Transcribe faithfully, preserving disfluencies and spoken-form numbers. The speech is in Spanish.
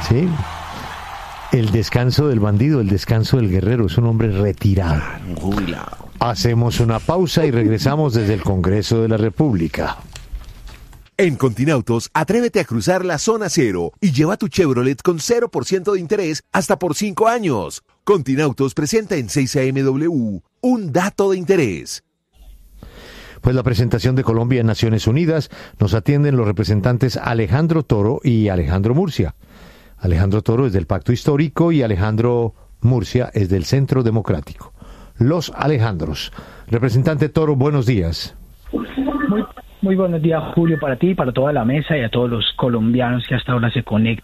Sí. El descanso del bandido, el descanso del guerrero, es un hombre retirado. Un jubilado. Hacemos una pausa y regresamos desde el Congreso de la República. En Continautos, atrévete a cruzar la zona cero y lleva tu Chevrolet con cero por ciento de interés hasta por cinco años. Continautos presenta en seis A M W un dato de interés. Pues la presentación de Colombia en Naciones Unidas nos atienden los representantes Alejandro Toro y Alejandro Murcia. Alejandro Toro es del Pacto Histórico y Alejandro Murcia es del Centro Democrático. Los Alejandros. Representante Toro, buenos días. Muy, muy buenos días, Julio, para ti, para toda la mesa y a todos los colombianos que hasta ahora se conectan